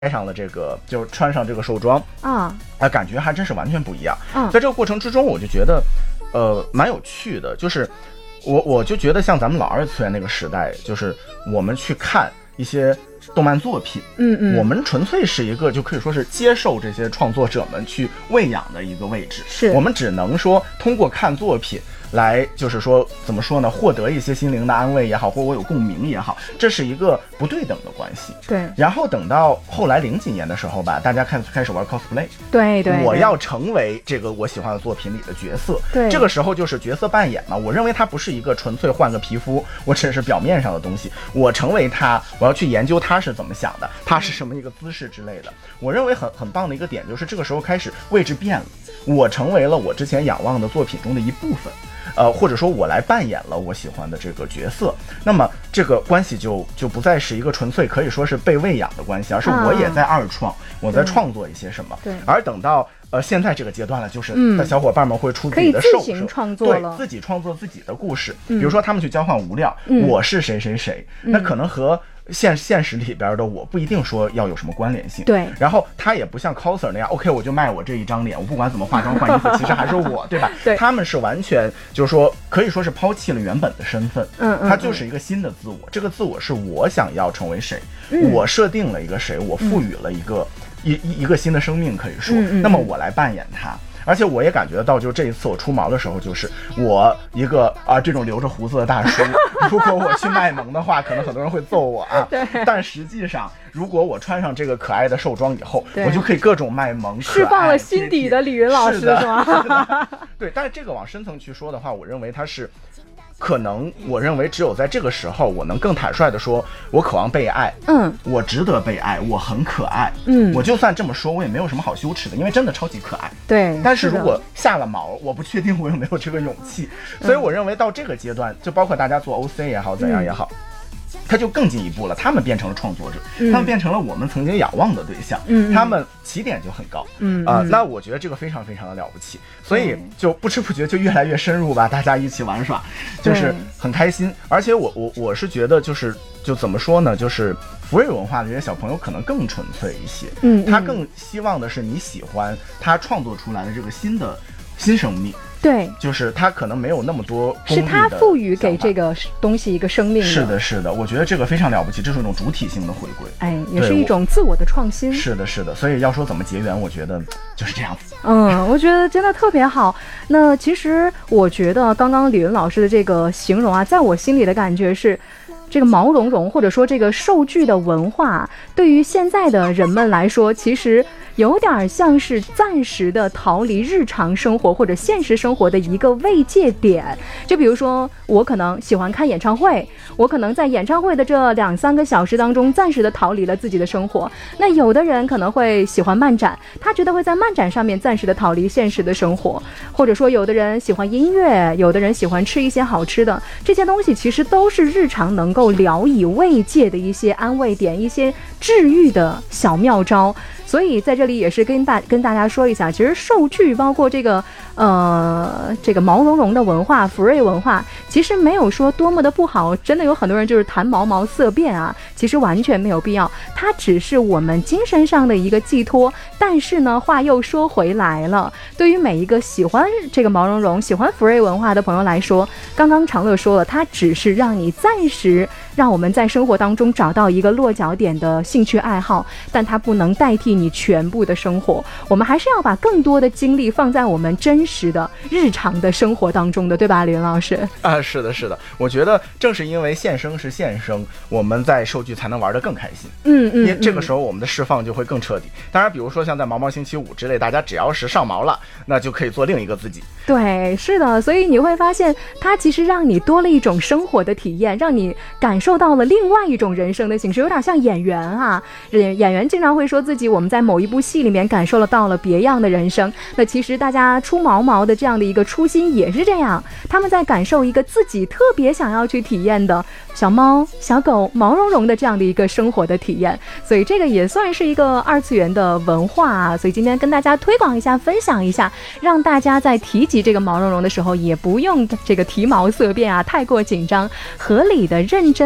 戴上了这个，就穿上这个兽装啊，感觉还真是完全不一样。在这个过程之中，我就觉得，蛮有趣的。就是我就觉得像咱们老二次元那个时代，就是我们去看一些动漫作品，我们纯粹是一个就可以说是接受这些创作者们去喂养的一个位置。 是我们只能说通过看作品来，就是说怎么说呢，获得一些心灵的安慰也好，或我有共鸣也好，这是一个不对等的关系。 对。 然后等到后来00几年的时候吧，大家开始玩 cosplay。 对， 我要成为这个我喜欢的作品里的角色。 对。 这个时候就是角色扮演嘛。我认为它不是一个纯粹换个皮肤，我只是表面上的东西。我成为他，我要去研究他是怎么想的，他是什么一个姿势之类的。我认为很棒的一个点就是这个时候开始位置变了，我成为了我之前仰望的作品中的一部分。或者说我来扮演了我喜欢的这个角色，那么这个关系就不再是一个纯粹可以说是被喂养的关系，而是我也在二创，我在创作一些什么。 对。 而等到现在这个阶段了，就是小伙伴们会出自己的可以自行创作了， 对，自己创作自己的故事。比如说他们去交换物料，我是谁谁谁，那可能和现实里边的我不一定说要有什么关联性。 对。然后他也不像 coser 那样 OK 我就卖我这一张脸，我不管怎么化妆换衣服其实还是我，对吧？ 对。 他们是完全就是说可以说是抛弃了原本的身份，他就是一个新的自我。这个自我是我想要成为谁，我设定了一个谁，我赋予了一个新的生命，可以说，那么我来扮演他。而且我也感觉得到，就这一次我出毛的时候，就是我一个这种留着胡子的大叔，如果我去卖萌的话，可能很多人会揍我啊。 对。 但实际上，如果我穿上这个可爱的兽装以后，我就可以各种卖萌， 释放了心底的李云老师，是吗？ 对，但是这个往深层去说的话，我认为它是。可能我认为只有在这个时候，我能更坦率的说，我渴望被爱，我值得被爱，我很可爱，我就算这么说，我也没有什么好羞耻的，因为真的超级可爱。 对。 但是如果下了毛，我不确定我有没有这个勇气，所以我认为到这个阶段，就包括大家做 OC 也好，怎样也好。他就更进一步了，他们变成了创作者，他们变成了我们曾经仰望的对象，他们起点就很高，那我觉得这个非常非常的了不起，所以就不知不觉就越来越深入吧，大家一起玩耍，就是很开心。而且我是觉得就怎么说呢，就是福瑞文化的这些小朋友可能更纯粹一些，他更希望的是你喜欢他创作出来的这个新生命。 对， 就是他可能没有那么多功利的， 是他赋予给这个东西一个生命的。 是的，我觉得这个非常了不起，这是一种主体性的回归， 也是一种自我的创新。 是的，所以要说怎么结缘，我觉得就是这样子。 我觉得真的特别好。那其实我觉得刚刚李云老师的这个形容啊，在我心里的感觉是，这个毛茸茸或者说这个兽剧的文化，对于现在的人们来说，其实有点像是暂时的逃离日常生活或者现实生活的一个慰藉点。就比如说我可能喜欢看演唱会，我可能在演唱会的这2-3个小时当中暂时的逃离了自己的生活。那有的人可能会喜欢漫展，他觉得会在漫展上面暂时的逃离现实的生活。或者说有的人喜欢音乐，有的人喜欢吃一些好吃的，这些东西其实都是日常能够聊以慰藉的一些安慰点，一些治愈的小妙招。所以在这里也是跟大家说一下，其实兽剧包括这个毛茸茸的文化，福瑞文化，其实没有说多么的不好，真的有很多人就是谈毛色变啊，其实完全没有必要，它只是我们精神上的一个寄托。但是呢，话又说回来了，对于每一个喜欢这个毛茸茸、喜欢福瑞文化的朋友来说，刚刚长乐说了，它只是让你暂时让我们在生活当中找到一个落脚点的兴趣爱好，但它不能代替你全部的生活。我们还是要把更多的精力放在我们真实的日常的生活当中的，对吧，李云老师？ 是的，我觉得正是因为现生是现生，我们在兽剧才能玩得更开心。因为这个时候我们的释放就会更彻底。当然比如说像在毛毛星期五之类，大家只要是上毛了，那就可以做另一个自己。 对，是的，所以你会发现它其实让你多了一种生活的体验，让你感受到了另外一种人生的形式，有点像演员啊。演员经常会说自己我们在某一部戏里面感受到了别样的人生，那其实大家出毛的这样的一个初心也是这样，他们在感受一个自己特别想要去体验的小猫小狗毛茸茸的这样的一个生活的体验。所以这个也算是一个二次元的文化啊，所以今天跟大家推广一下，分享一下，让大家在提及这个毛茸茸的时候也不用这个提毛色变啊，太过紧张，合理的认真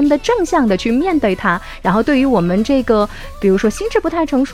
的正向的去面对它，然后对于我们这个比如说心智不太成熟